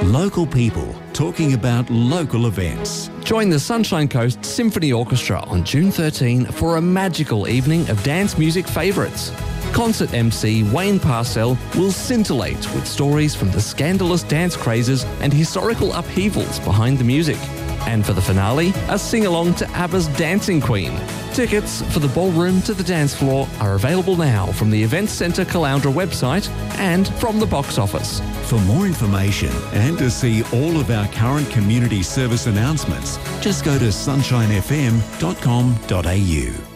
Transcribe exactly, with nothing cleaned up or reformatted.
Local people talking about local events. Join the Sunshine Coast Symphony Orchestra on June thirteenth for a magical evening of dance music favourites. Concert M C Wayne Parcell will scintillate with stories from the scandalous dance crazes and historical upheavals behind the music. And for the finale, a sing-along to ABBA's Dancing Queen. Tickets for the ballroom to the dance floor are available now from the Events Centre Caloundra website and from the box office. For more information and to see all of our current community service announcements, just go to sunshine f m dot com dot a u.